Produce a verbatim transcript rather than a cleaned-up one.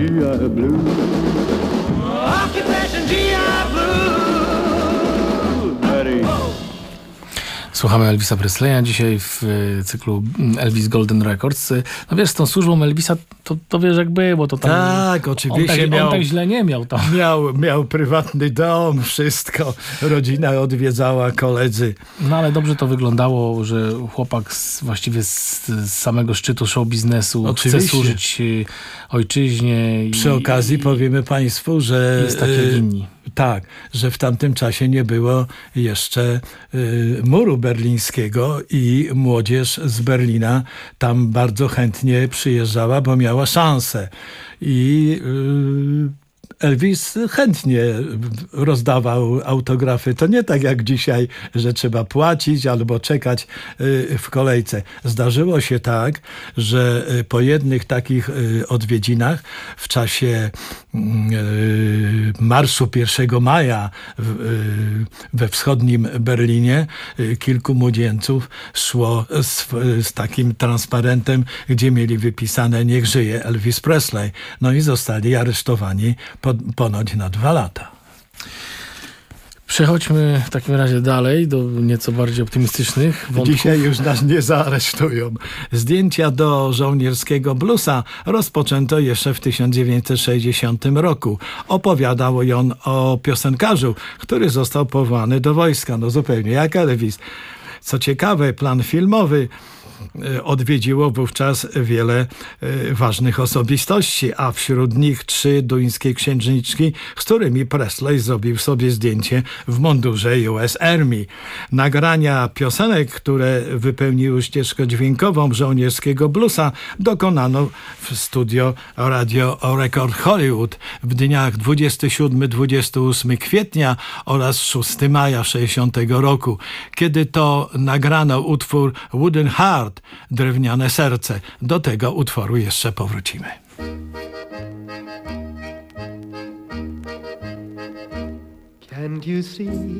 Słuchamy Elvisa Presleya dzisiaj w cyklu Elvis Golden Records. No wiesz, z tą służbą Elvisa to, to wiesz jak było. To tam, tak, oczywiście. On tak, miał, on tak źle nie miał. Tam. Miał, miał prywatny dom, wszystko. Rodzina odwiedzała, koledzy. No ale dobrze to wyglądało, że chłopak z, właściwie z, z samego szczytu show biznesu oczywiście. chce służyć ojczyźnie. Przy i, okazji i, powiemy państwu, że... Jest tak jak inni. Tak, że w tamtym czasie nie było jeszcze y, muru berlińskiego i młodzież z Berlina tam bardzo chętnie przyjeżdżała, bo miała szansę. I y, Elvis chętnie rozdawał autografy. To nie tak jak dzisiaj, że trzeba płacić albo czekać w kolejce. Zdarzyło się tak, że po jednych takich odwiedzinach w czasie marszu pierwszego maja we wschodnim Berlinie kilku młodzieńców szło z, z takim transparentem, gdzie mieli wypisane "Niech żyje Elvis Presley". No i zostali aresztowani po, ponoć na dwa lata. Przechodźmy w takim razie dalej do nieco bardziej optymistycznych wątków. Dzisiaj już nas nie zaaresztują. Zdjęcia do żołnierskiego bluesa rozpoczęto jeszcze w tysiąc dziewięćset sześćdziesiątym roku. Opowiadał on o piosenkarzu, który został powołany do wojska. No zupełnie jak Elvis. Co ciekawe, plan filmowy odwiedziło wówczas wiele ważnych osobistości, a wśród nich trzy duńskie księżniczki, z którymi Presley zrobił sobie zdjęcie w mundurze U S Army. Nagrania piosenek, które wypełniły ścieżkę dźwiękową żołnierskiego bluesa, dokonano w studio Radio Record Hollywood w dniach dwudziestego siódmego do dwudziestego ósmego kwietnia oraz szóstego maja sześćdziesiątego roku, kiedy to nagrano utwór Wooden Heart, drewniane serce. Do tego utworu jeszcze powrócimy. Can't you see